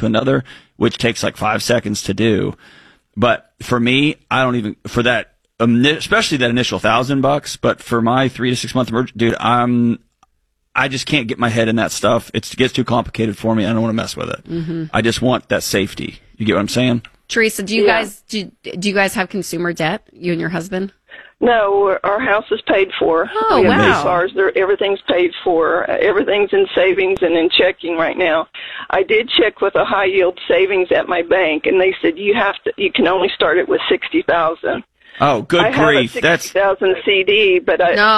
to another, which takes like 5 seconds to do. But for me, I don't even, for that, especially that initial $1,000, but for my 3 to 6 month emergency, dude, I just can't get my head in that stuff. It gets too complicated for me. I don't want to mess with it. Mm-hmm. I just want that safety. You get what I'm saying? Teresa, do you guys have consumer debt, you and your husband? No, our house is paid for. Oh, we have wow. cars. Everything's paid for. Everything's in savings and in checking right now. I did check with a high yield savings at my bank, and they said you can only start it with $60,000. Oh, good grief! That's $60,000 CD, but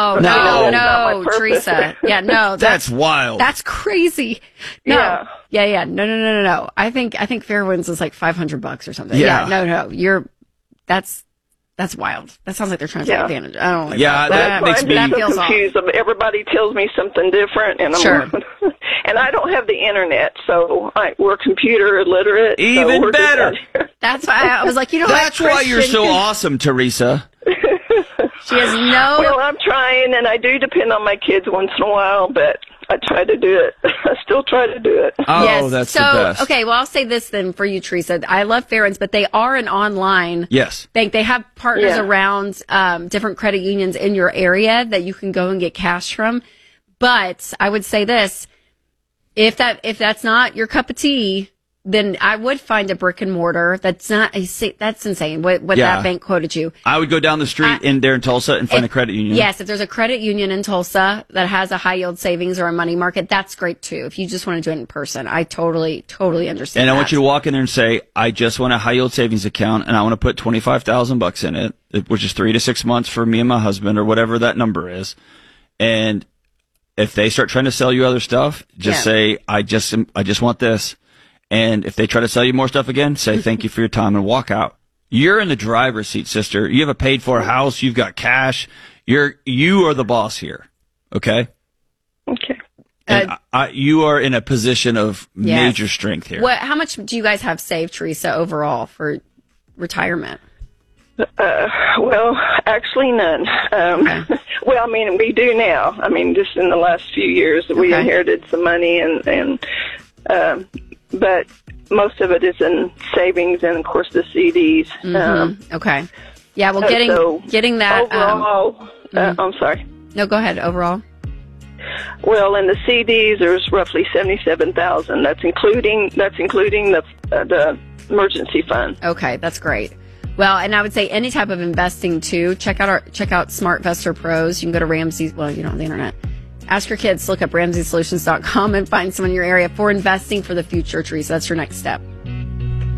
no, Teresa. Yeah, no, that's wild. That's crazy. No, yeah. No. I think Fairwinds is like $500 or something. Yeah. No. That's wild. That sounds like they're trying to take advantage. I don't like that. That makes me so confused. Everybody tells me something different, and I'm and I don't have the internet, so we're computer illiterate. Even better. That's why I was like, that's why you're so awesome, Teresa. She has no. Well, I'm trying, and I do depend on my kids once in a while, but I try to do it. I still try to do it. Oh, yes. That's the best. Okay, well, I'll say this then for you, Teresa. I love Fairwinds, but they are an online bank. They have partners around different credit unions in your area that you can go and get cash from. But I would say this: if that's not your cup of tea, then I would find a brick and mortar. That's insane. What that bank quoted you. I would go down the street in Tulsa and find a credit union. Yes, if there's a credit union in Tulsa that has a high yield savings or a money market, that's great too. If you just want to do it in person, I totally understand. And I want you to walk in there and say, I just want a high yield savings account, and I want to put $25,000 in it, which is 3 to 6 months for me and my husband, or whatever that number is. And if they start trying to sell you other stuff, just say, I just want this. And if they try to sell you more stuff again, say thank you for your time and walk out. You're in the driver's seat, sister. You have a paid for house. You've got cash. You are the boss here. Okay? Okay. And you are in a position of major strength here. How much do you guys have saved, Teresa, overall for retirement? Well, actually none. Well, I mean, we do now. I mean, just in the last few years, we inherited some money but most of it is in savings and, of course, the CDs. Okay. Yeah, well, getting that... Overall, I'm sorry. No, go ahead. Overall? Well, in the CDs, there's roughly $77,000. That's including the emergency fund. Okay, that's great. Well, and I would say any type of investing, too. Check out SmartVestor Pros. You can go to Ramsey's... Well, you don't have the internet. Ask your kids to look up RamseySolutions.com and find someone in your area for investing for the future, Teresa. That's your next step.